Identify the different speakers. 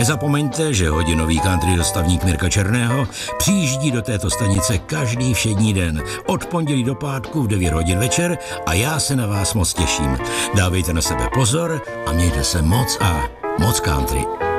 Speaker 1: Nezapomeňte, že hodinový country dostavník Mirka Černého přijíždí do této stanice každý všední den od pondělí do pátku v 9 hodin večer a já se na vás moc těším. Dávejte na sebe pozor a mějte se moc a moc country.